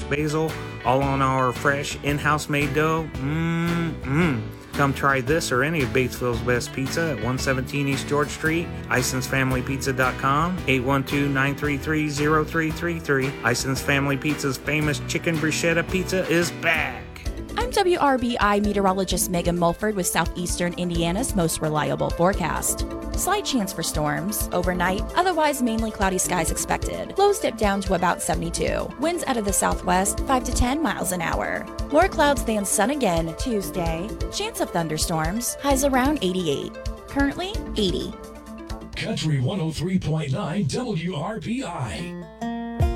basil, all on our fresh in-house made dough. Come try this or any of Batesville's best pizza at 117 East George Street, IsonsFamilyPizza.com, 812-933-0333. Ison's Family Pizza's famous chicken bruschetta pizza is back. I'm WRBI meteorologist Megan Mulford with Southeastern Indiana's most reliable forecast. Slight chance for storms overnight, otherwise mainly cloudy skies expected. Lows dip down to about 72. Winds out of the southwest 5 to 10 miles an hour. More clouds than sun again Tuesday. Chance of thunderstorms. Highs around 88. Currently 80. Country 103.9 WRBI.